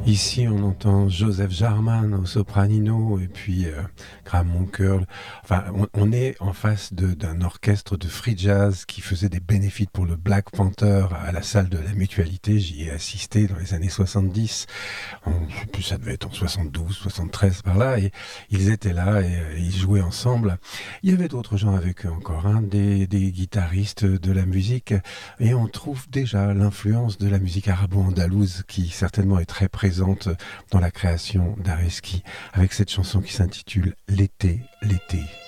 Ici, on entend Joseph Jarman au sopranino et puis Graham Moncurl. Enfin, on est en face d'un orchestre de free jazz qui faisait des bénéfices pour le Black Panther à la salle de la Mutualité. J'y ai assisté dans les années 70. Je sais plus, ça devait être en 72, 73 par là. Et ils étaient là et ils jouaient ensemble. Il y avait d'autres gens avec eux encore, hein, des guitaristes de la musique. Et on trouve déjà l'influence de la musique arabo-andalouse qui certainement est très présente dans la création d'Areski avec cette chanson qui s'intitule L'été, l'été.